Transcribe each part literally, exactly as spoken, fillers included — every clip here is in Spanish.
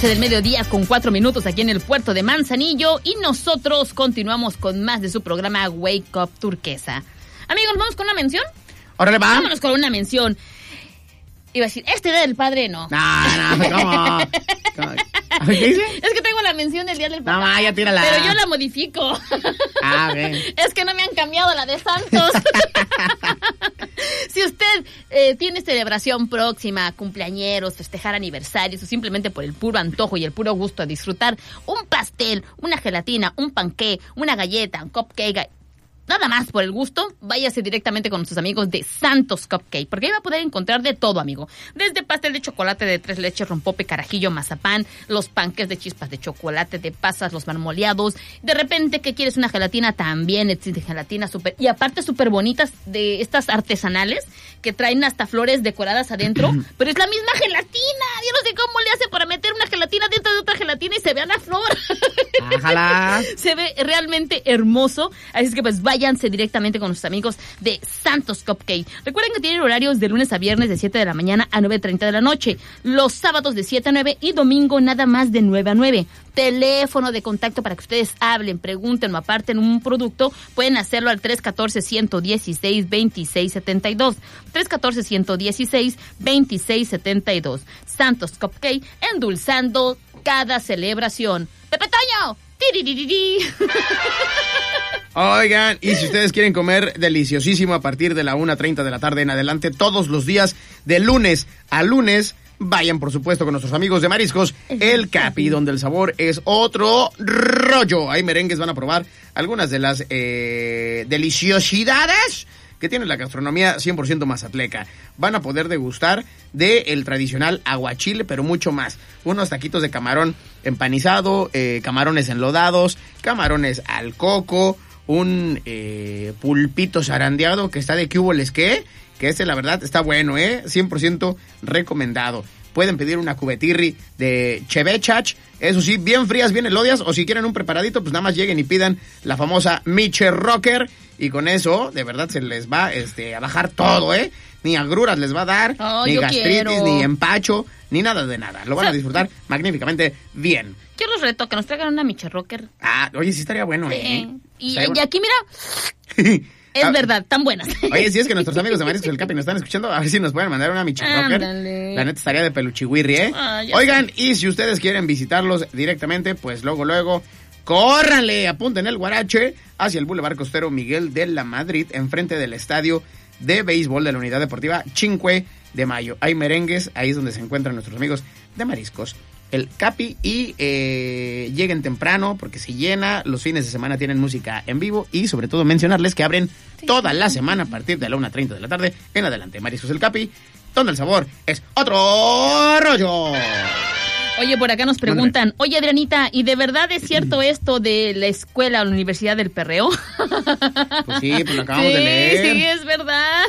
doce del mediodía con cuatro minutos aquí en el puerto de Manzanillo y nosotros continuamos con más de su programa Wake Up Turquesa. Amigos, ¿vamos con una mención? ¡Órale, va! Vámonos con una mención. Iba a decir, este día del padre, no. No, no, ¿cómo? ¿Cómo? ¿Qué dice? Es que tengo la mención del día del papá. No, ma, ya tírala. Pero yo la modifico. Ah, bien. Es que no me han cambiado la de Santos. Si usted eh, tiene celebración próxima, cumpleañeros, festejar aniversarios o simplemente por el puro antojo y el puro gusto de disfrutar un pastel, una gelatina, un panqué, una galleta, un cupcake, nada más por el gusto, váyase directamente con nuestros amigos de Santos Cupcake, porque ahí va a poder encontrar de todo, amigo. Desde pastel de chocolate de tres leches, rompope, carajillo, mazapán, los panques de chispas de chocolate, de pasas, los marmoleados. De repente que quieres una gelatina, también existe gelatina súper, y aparte súper bonitas de estas artesanales que traen hasta flores decoradas adentro, pero es la misma gelatina. Yo no sé cómo le hace para meter una gelatina dentro de otra gelatina y se vea la flor. Ojalá. Se ve realmente hermoso, así es que pues váyanse directamente con nuestros amigos de Santos Cupcake. Recuerden que tienen horarios de lunes a viernes de siete de la mañana a nueve treinta de la noche, los sábados de siete a nueve y domingo nada más de nueve a nueve. Teléfono de contacto para que ustedes hablen, pregunten o aparten un producto, pueden hacerlo al tres uno cuatro, uno uno seis, dos seis siete dos. tres uno cuatro, uno uno seis, dos seis siete dos. Santos Cupcake, endulzando cada celebración. ¡Pepe Toño! ¡Tiririri! Oigan, y si ustedes quieren comer deliciosísimo a partir de la una treinta de la tarde en adelante, todos los días, de lunes a lunes, vayan por supuesto con nuestros amigos de Mariscos El Capi, donde el sabor es otro rollo. Hay merengues, van a probar algunas de las eh, deliciosidades que tiene la gastronomía cien por ciento mazatleca. Van a poder degustar del tradicional aguachile, pero mucho más. Unos taquitos de camarón empanizado, eh, camarones enlodados, camarones al coco, un eh, pulpito zarandeado que está de que hubo les que, que este la verdad está bueno, ¿eh? cien por ciento recomendado. Pueden pedir una cubetirri de chevechach, eso sí, bien frías, bien elodias, o si quieren un preparadito, pues nada más lleguen y pidan la famosa Miche Rocker, y con eso, de verdad, se les va este, a bajar todo, ¿eh? Ni agruras les va a dar, oh, ni gastritis, quiero. ni empacho, ni nada de nada. Lo van a disfrutar magníficamente bien. Yo los reto que nos traigan una Miche Rocker. Ah, oye, sí estaría bueno, Sí. ¿eh? Y, Estaría y aquí, mira... Es Ah, verdad, tan buenas. Oye, si es que nuestros amigos de Mariscos El Capi nos están escuchando, a ver si nos pueden mandar una Miche Rocker. Ándale. La neta estaría de peluchihuirri, ¿eh? Ah, ya Oigan, y si ustedes quieren visitarlos directamente, pues luego, luego, córranle, apunten el guarache hacia el Boulevard Costero Miguel de la Madrid, enfrente del estadio de béisbol de la Unidad Deportiva cinco de mayo. Hay merengues, ahí es donde se encuentran nuestros amigos de Mariscos El Capi, y eh, lleguen temprano porque se llena, los fines de semana tienen música en vivo, y sobre todo mencionarles que abren sí. toda la semana a partir de la una treinta de la tarde en adelante. Mariscos El Capi, donde el sabor es otro rollo. Oye, por acá nos preguntan, oye Adrianita, ¿y de verdad es cierto esto de la escuela o la Universidad del Perreo? Pues sí, pues lo acabamos sí, de leer. Sí, es verdad.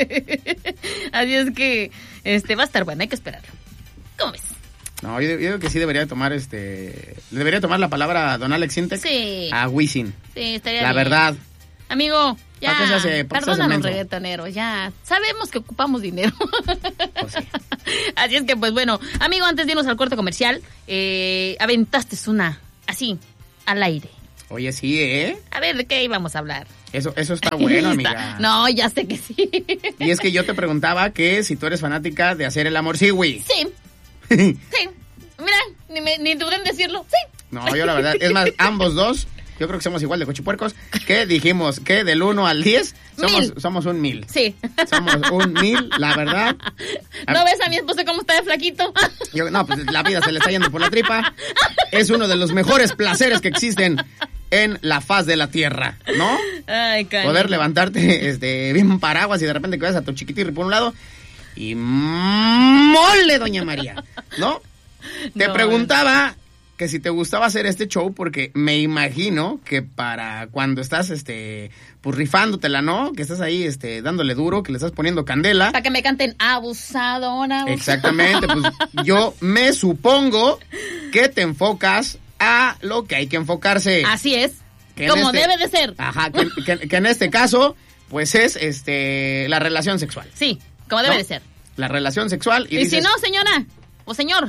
Así es que este va a estar bueno, hay que esperarlo. ¿Cómo ves? No, yo, yo digo que sí debería tomar este... Debería tomar la palabra Don Alex Sintek sí. a Wisin. Sí, estaría La bien. verdad. Amigo, ya, ¿Para qué se hace, para qué se hace perdónanos, menso? reggaetonero, ya. Sabemos que ocupamos dinero. Pues sí. Así es que, pues bueno, amigo, antes de irnos al corte comercial, eh, aventaste una, así, al aire. Oye, sí, ¿eh? A ver, ¿de qué íbamos a hablar? Eso, eso está bueno, amiga. No, ya sé que sí. Y es que yo te preguntaba que si tú eres fanática de hacer el amor, sí, güey. Sí. Sí. Mira, ni, me, ni dudé en decirlo. Sí. No, yo la verdad, es más, ambos dos, yo creo que somos igual de cochipuercos, que dijimos que del uno al diez somos, mil. somos un mil. Sí. Somos un mil, la verdad. ¿No ves a mi esposo cómo está de flaquito? Yo, no, pues la vida se le está yendo por la tripa. Es uno de los mejores placeres que existen en la faz de la tierra, ¿no? Ay, cariño. Poder levantarte este, bien paraguas y de repente que ves a tu chiquitirri por un lado y mole, doña María, ¿no? Te No, preguntaba que si te gustaba hacer este show porque me imagino que para cuando estás este pues rifándotela, ¿no? Que estás ahí este dándole duro, que le estás poniendo candela. Para que me canten abusadora. Exactamente, pues yo me supongo que te enfocas a lo que hay que enfocarse. Así es. Que Como este, debe de ser. Ajá, que, que, que en este caso pues es este la relación sexual. Sí, como debe ¿no? de ser. La relación sexual y, Y dices, si no, señora o señor,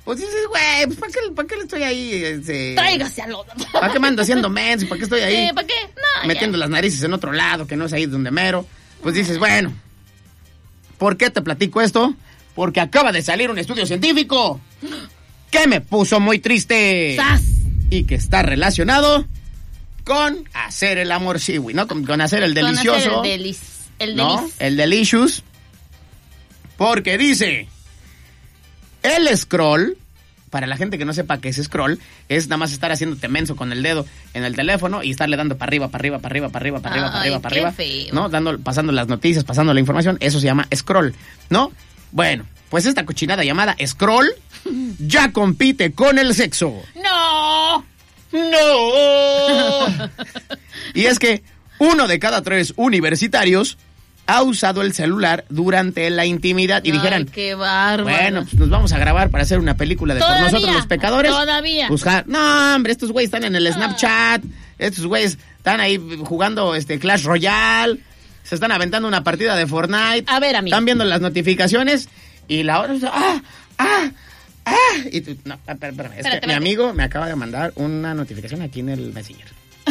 Pues dices, güey, pues ¿para qué, ¿para qué le estoy ahí? Este, Tráigase al otro. ¿Para qué me ando haciendo menso? ¿Para qué estoy ahí? Eh, ¿Para qué? No, metiendo ya. las narices en otro lado, que no es ahí donde mero. Pues dices, bueno, ¿por qué te platico esto? Porque acaba de salir un estudio científico que me puso muy triste. ¡Sas! Y que está relacionado con hacer el amor, sí, güey, ¿no? Con, con hacer el delicioso. Con hacer el delis. El ¿no? delis. El delicious. Porque dice, el scroll, para la gente que no sepa qué es scroll, es nada más estar haciéndote menso con el dedo en el teléfono y estarle dando para arriba, para arriba, para arriba, para arriba, para arriba, para Ay, arriba, para qué arriba, feo. ¿no? Dando, pasando las noticias, pasando la información, eso se llama scroll, ¿no? Bueno, pues esta cochinada llamada scroll ya compite con el sexo. ¡No! ¡No! Y es que uno de cada tres universitarios ha usado el celular durante la intimidad. Y Ay, dijeran, qué bárbaro. bueno, pues nos vamos a grabar para hacer una película de por Todavía, nosotros los pecadores. todavía. Pues, ja- no, hombre, estos güeyes están en el Ah. Snapchat, estos güeyes están ahí jugando este Clash Royale, se están aventando una partida de Fortnite. A ver, amigo. Están viendo las notificaciones y la hora... ¡Ah! ¡Ah! ¡Ah! Y tú, no, espérame, espérame. Es Espérate, que mi espérate. amigo me acaba de mandar una notificación aquí en el Messenger.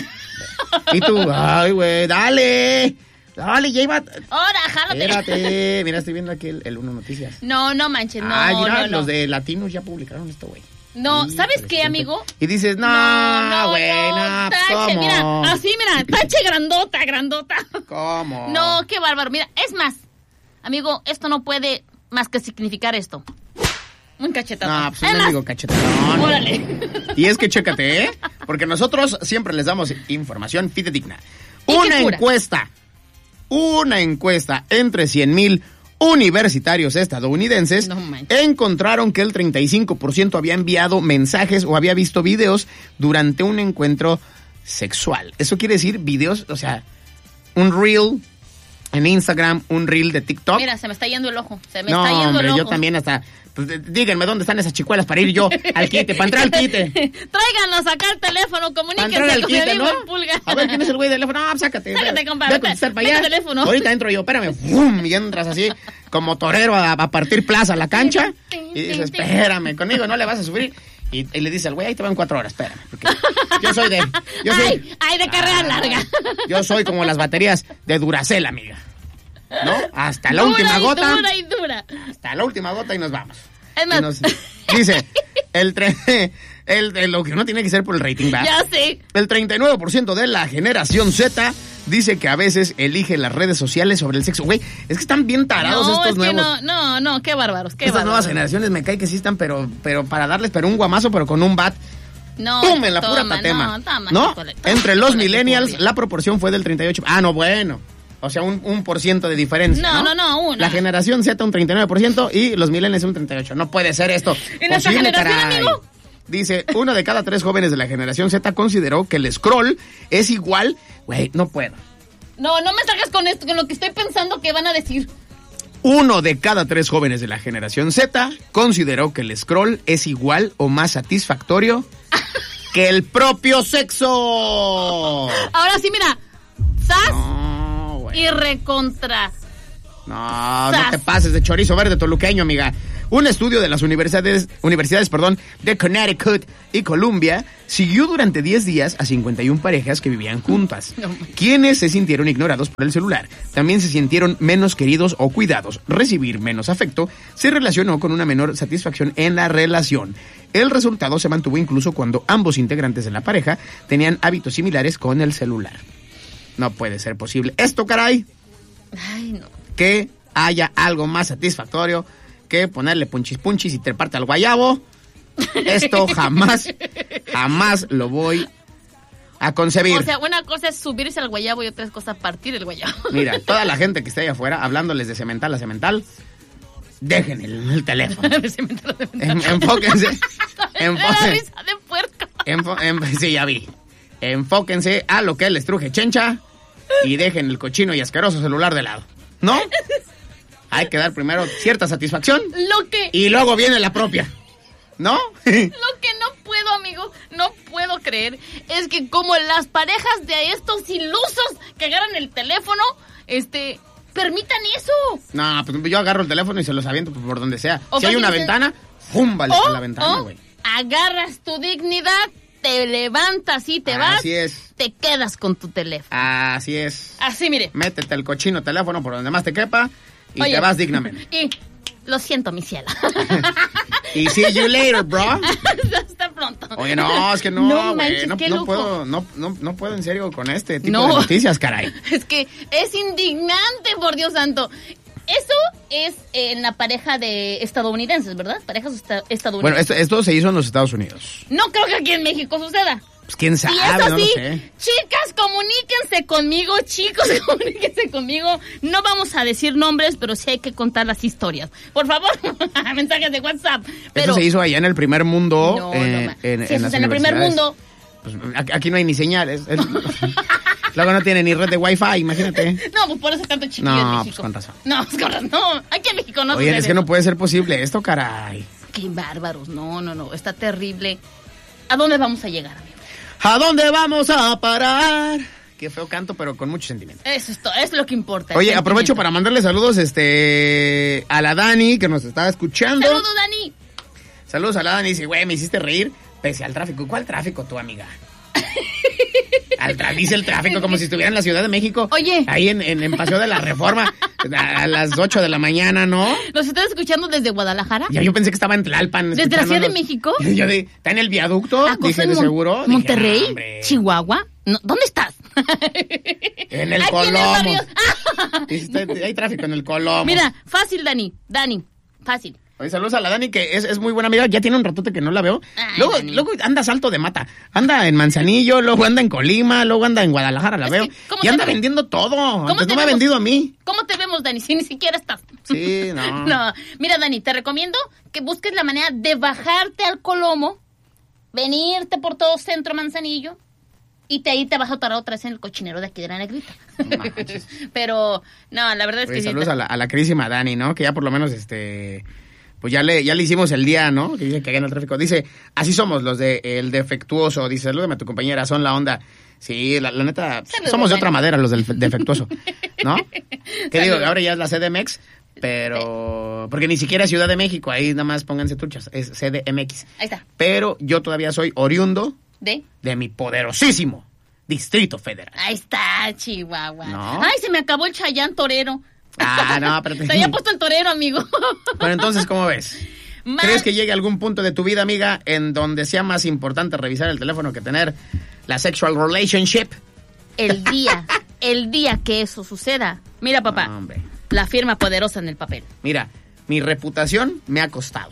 Y tú, ay, güey, dale. Dale, ya iba. Ahora, jálate. Espérate. Mira, estoy viendo aquí el, el Uno Noticias. No, no manches, no, Ay, mira, no, no. los de Latinos ya publicaron esto, güey. No, Sí, ¿sabes pero qué, siempre- amigo? Y dices, no, güey, no, pues, tache, ¿cómo? mira, así, mira, tache grandota, grandota. ¿Cómo? No, qué bárbaro. Mira, es más, amigo, esto no puede más que significar esto. Un cachetado. No, pues Es un más, mendigo cachetadón. órale. Y es que chécate, ¿eh? Porque nosotros siempre les damos información fidedigna. ¿Y qué Una cura? encuesta, una encuesta entre cien mil universitarios estadounidenses No manches. encontraron que el treinta y cinco por ciento había enviado mensajes o había visto videos durante un encuentro sexual. Eso quiere decir videos, o sea, un reel en Instagram, un reel de TikTok. Mira, se me está yendo el ojo. Se me no, está yendo hombre, el ojo. yo también hasta... Pues, eh, díganme dónde están esas chicuelas para ir yo al quite, para entrar al quite. Tráiganos acá el teléfono, Para entrar comuníquense al con quite, mi ¿no? amigo el Pulga. A ver, ¿quién es el güey del teléfono? No, sácate. Sácate, ve- compa, ve a vete, contestar para vete allá. al teléfono. Ahorita entro yo, espérame. ¡Fum! Y entras así, como torero a, a partir plaza a la cancha. Y dices, espérame, conmigo no le vas a sufrir. Y, y le dice al güey, ahí te van cuatro horas, espérame. Porque yo soy de... Yo soy, Ay, ay, de carrera larga. Yo soy como las baterías de Duracell, amiga. ¿No? Hasta la Dura última y gota. Dura y dura. Hasta la última gota y nos vamos. Es más. Y nos- dice, el, tre- el, el- lo que no tiene que ser por el rating, ¿va? Ya sé. El treinta y nueve por ciento de la generación Z dice que a veces elige las redes sociales sobre el sexo. Güey, es que están bien tarados No, estos es que nuevos. no, no, no, qué bárbaros, qué Estas bárbaros. nuevas generaciones me cae que sí están, pero, pero para darles pero un guamazo, pero con un bat. No, ¡Pum! En la toma, pura tatema. No, toma, ¿No? híjole, toma, Entre los híjole, millennials, híjole. la proporción fue del treinta y ocho. Ah, no, bueno. O sea, un, un por ciento de diferencia. No, No, no, no, una. La generación Z un treinta y nueve por ciento y los millennials un treinta y ocho por ciento. No puede ser esto. ¿Y nuestra Posible, generación, caray. amigo? Dice, uno de cada tres jóvenes de la generación Z consideró que el scroll es igual. Güey, no puedo. No, no me salgas con esto, con lo que estoy pensando que van a decir. Uno de cada tres jóvenes de la generación Z consideró que el scroll es igual o más satisfactorio que el propio sexo. Ahora sí, mira. Sas No, güey. y recontra. No, no Sas. te pases de chorizo verde toluqueño, amiga. Un estudio de las universidades, universidades perdón, de Connecticut y Columbia siguió durante diez días a cincuenta y una parejas que vivían juntas, quienes se sintieron ignorados por el celular. También se sintieron menos queridos o cuidados. Recibir menos afecto se relacionó con una menor satisfacción en la relación. El resultado se mantuvo incluso cuando ambos integrantes de la pareja tenían hábitos similares con el celular. No puede ser posible esto, caray. Ay, no. Que haya algo más satisfactorio que ponerle punchis punchis y treparte al guayabo. Esto jamás, jamás lo voy a concebir. O sea, una cosa es subirse al guayabo y otra cosa partir el guayabo. Mira, toda la gente que está ahí afuera hablándoles de cemental a cemental, dejen el, el teléfono. De cemental a cemental. En- enfóquense. La enfóquense. risa de puerco. enfo- en- sí, ya vi. Enfóquense a lo que les truje chencha y dejen el cochino y asqueroso celular de lado. ¿No? Hay que dar primero cierta satisfacción Lo que, y luego viene la propia. ¿No? lo que no puedo, amigo, no puedo creer es que como las parejas de estos ilusos que agarran el teléfono, este, permitan eso. No, pues yo agarro el teléfono y se los aviento por donde sea. O Si hay una fácil, ventana, ¡fúmbale a la ventana, güey! Agarras tu dignidad, te levantas y te Así vas. Así es. Te quedas con tu teléfono. Así es. Así, mire. Métete el cochino teléfono por donde más te quepa y Oye, te vas dignamente. Y lo siento, mi ciela. Y see you later, bro. Hasta pronto. Oye, no, es que no, No güey, manches, no, qué no loco. puedo, no, no, no puedo en serio con este tipo No. de noticias, caray. Es que es indignante, por Dios santo. Eso es en la pareja de estadounidenses, ¿verdad? Parejas esta- estadounidenses. Bueno, esto, esto se hizo en los Estados Unidos. No creo que aquí en México suceda. Pues quién sabe, Y eso no sí, lo sé. chicas, comuníquense conmigo, chicos, comuníquense conmigo. No vamos a decir nombres, pero sí hay que contar las historias. Por favor, mensajes de WhatsApp. Pero Esto se hizo allá en el primer mundo. No, eh, no, ma- en, si en eso las es en el primer universidades. mundo. Pues, aquí- aquí no hay ni señales. Es- Luego no tiene ni red de wifi, imagínate. No, pues por eso tanto chiquillo No, en México. pues con razón. No, pues con razón. No, aquí en México no Oye, sucede es que no eso. puede ser posible esto, caray. Qué bárbaros. No, no, no. Está terrible. ¿A dónde vamos a llegar, amigo? ¿A dónde vamos a parar? Qué feo canto, pero con mucho sentimiento. Eso es todo. Eso es lo que importa. el Oye, aprovecho sentimiento. para mandarle saludos este a la Dani, que nos está escuchando. Saludos, Dani. Saludos a la Dani. Dice, güey, me hiciste reír pese al tráfico. ¿Cuál tráfico, tu amiga? Al tra- dice el tráfico como si estuviera en la Ciudad de México. Oye. Ahí en, en, en Paseo de la Reforma a, a las ocho de la mañana, ¿no? ¿Nos estás escuchando desde Guadalajara? Ya yo pensé que estaba en Tlalpan. ¿Desde la Ciudad de escuchándonos. México? Yo de, ¿está en el viaducto? ¿Acaso Dije, en de Mon- seguro. Dije, ¿Monterrey? "Ah, hombre". ¿Chihuahua? No, ¿dónde estás? En el Aquí Colomo. en el barrio. Dice, hay tráfico en el Colomo. Mira, fácil, Dani. Dani, fácil. Oye, saludos a la Dani, que es, es muy buena amiga. Ya tiene un ratote que no la veo. Ay, luego, Dani. luego anda a Salto de Mata. Anda en Manzanillo, luego anda en Colima, luego anda en Guadalajara, la Es veo. que, ¿cómo Y te anda vemos? vendiendo todo. Antes te no me ha vemos? vendido a mí. ¿Cómo te vemos, Dani? Si ni siquiera estás. Sí, no. No, mira, Dani, te recomiendo que busques la manera de bajarte al Colomo, venirte por todo Centro Manzanillo y te ahí te vas a atorar otra vez en el cochinero de aquí de la Negrita. No manches. Pero, no, la verdad es Oye, que sí. saludos te- a la, a la queridísima Dani, ¿no? Que ya por lo menos, este... Pues ya le, ya le hicimos el día, ¿no? Que dice que gana el tráfico. Dice, así somos los de El Defectuoso. Dice, salúdame a tu compañera, son la onda. Sí, la, la neta, Saludos, somos de Dani. otra madera los del fe- Defectuoso, ¿no? Que digo, Saludos. ahora ya es la C D M X, pero... Porque ni siquiera es Ciudad de México, ahí nada más pónganse truchas, es C D M X. Ahí está. Pero yo todavía soy oriundo ¿De? de mi poderosísimo Distrito Federal. Ahí está, Chihuahua. No. Ay, se me acabó el Chayán torero. Ah, no, pero... Te había puesto el torero, amigo. Pero entonces, ¿cómo ves? Man- ¿Crees que llegue algún punto de tu vida, amiga, en donde sea más importante revisar el teléfono que tener la sexual relationship? El día, el día que eso suceda. Mira, papá, No, hombre. la firma poderosa en el papel. Mira, mi reputación me ha costado.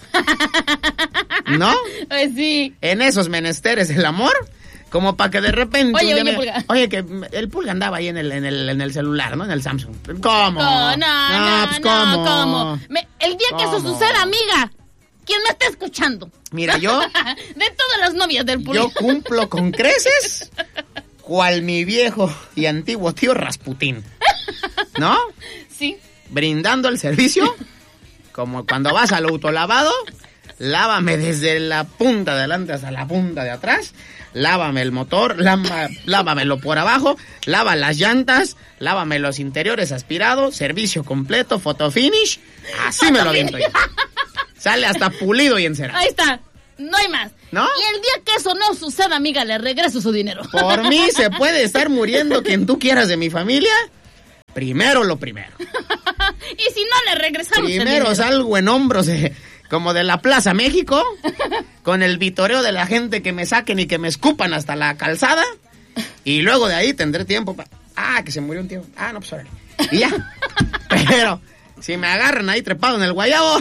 ¿No? Pues sí. En esos menesteres del amor, como para que de repente... Oye, un día oye, me- Pulga. Oye, que el Pulga andaba ahí en el, en el, en el celular, ¿no? En el Samsung. ¿Cómo? No, no, no, pues, no, ¿cómo? ¿cómo? Me- el día que eso ¿Cómo? suceda, amiga, ¿quién me está escuchando? Mira, yo... De todas las novias del público. Yo cumplo con creces cual mi viejo y antiguo tío Rasputín. ¿No? Sí. Brindando el servicio, como cuando vas al autolavado, lávame desde la punta de adelante hasta la punta de atrás, lávame el motor, lava- lávamelo por abajo, lava las llantas, lávame los interiores aspirados, servicio completo, photo finish, así me lo aviento yo. Sale hasta pulido y encerado. Ahí está. No hay más. ¿No? Y el día que eso no suceda, amiga, le regreso su dinero. Por mí se puede estar muriendo quien tú quieras de mi familia. Primero lo primero. Y si no, le regresamos el Primero dinero. salgo en hombros de- como de la Plaza México, con el vitoreo de la gente que me saquen y que me escupan hasta la calzada. Y luego de ahí tendré tiempo para... Ah, que se murió un tío. Ah, no, pues órale. Y ya. Pero si me agarran ahí trepado en el guayabo,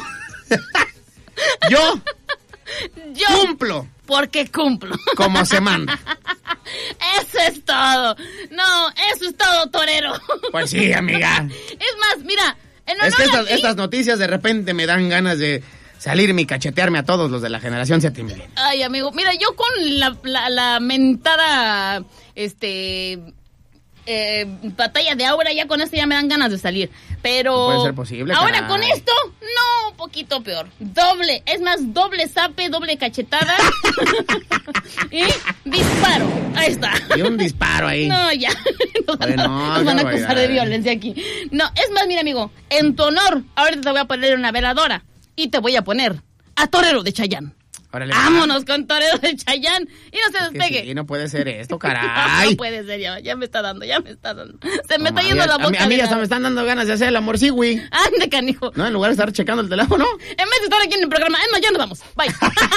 yo Yo, cumplo porque cumplo. como se manda. Eso es todo. No, eso es todo, torero. Pues sí, amiga. Es más, mira, en honor Es que a estas, ti- estas noticias de repente me dan ganas de salirme y cachetearme a todos los de la generación siete milenios. Ay, amigo, mira, yo con la, la, la mentada, este, eh, batalla de ahora, ya con esto ya me dan ganas de salir. Pero... No puede ser posible, ahora caray. con esto, no, un poquito peor. Doble, es más, doble zape, doble cachetada. Y disparo. Ahí está. Y un disparo ahí. No, ya. Nos van, Oye, a, no, nos van a qué acusar de barbaridad. violencia aquí. No, es más, mira, amigo, en tu honor, ahorita te voy a poner una veladora y te voy a poner a Torero de Chayanne. Órale, Vámonos con Torero de Chayanne y no se es que despegue. sí, no puede ser esto, caray. No puede ser, ya, ya me está dando, ya me está dando. Se me No, está yendo ya- la a mí, boca. a mí de hasta la- me están dando ganas de hacer el amor, sí, güey. Ande, canijo. No, en lugar de estar checando el teléfono. En vez de estar aquí en el programa, es más, ya nos vamos. Bye.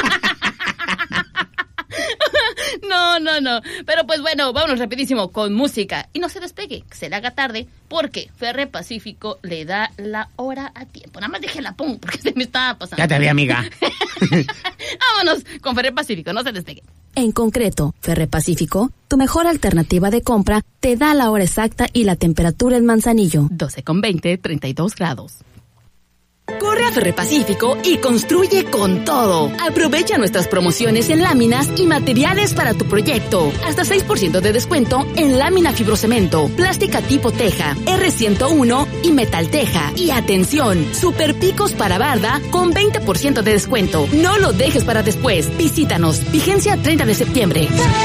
No, no, no. Pero pues bueno, vámonos rapidísimo con música. Y no se despegue, que se le haga tarde, porque Ferre Pacífico le da la hora a tiempo. Nada más déjela pongo, porque se me está pasando. Ya te vi, amiga. Vámonos con Ferre Pacífico, no se despegue. En concreto, Ferre Pacífico, tu mejor alternativa de compra, te da la hora exacta y la temperatura en Manzanillo. doce con veinte, treinta y dos grados. Corre a Ferre Pacífico y construye con todo. Aprovecha nuestras promociones en láminas y materiales para tu proyecto. Hasta seis por ciento de descuento en lámina fibrocemento, plástica tipo teja, R ciento uno y metal teja. Y atención, super picos para barda con veinte por ciento de descuento. No lo dejes para después. Visítanos. Vigencia treinta de septiembre.